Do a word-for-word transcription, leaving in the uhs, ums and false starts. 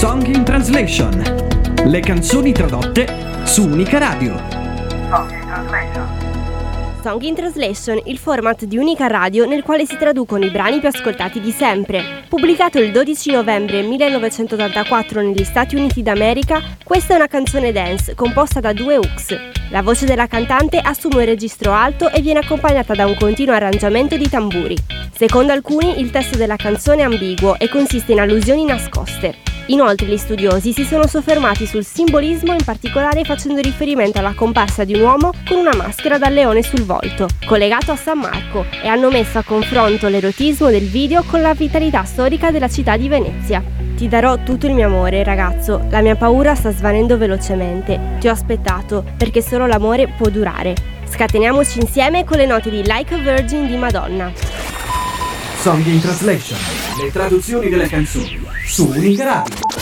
Song in Translation. Le canzoni tradotte su Unica Radio. Song in Translation. Song in Translation, il format di Unica Radio nel quale si traducono i brani più ascoltati di sempre. Pubblicato il dodici novembre millenovecentottantaquattro negli Stati Uniti d'America, questa è una canzone dance composta da due hooks. La voce della cantante assume un registro alto e viene accompagnata da un continuo arrangiamento di tamburi. Secondo alcuni, il testo della canzone è ambiguo e consiste in allusioni nascoste. Inoltre gli studiosi si sono soffermati sul simbolismo, in particolare facendo riferimento alla comparsa di un uomo con una maschera da leone sul volto, collegato a San Marco, e hanno messo a confronto l'erotismo del video con la vitalità storica della città di Venezia. Ti darò tutto il mio amore, ragazzo, la mia paura sta svanendo velocemente. Ti ho aspettato, perché solo l'amore può durare. Scateniamoci insieme con le note di Like a Virgin di Madonna. Song in Translation. Le traduzioni delle canzoni su Unica Radio.